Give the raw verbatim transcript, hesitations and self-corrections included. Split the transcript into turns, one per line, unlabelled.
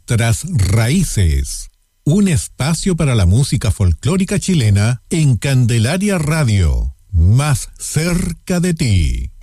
Nuestras raíces. Un espacio para la música folclórica chilena en Candelaria Radio. Más cerca de ti.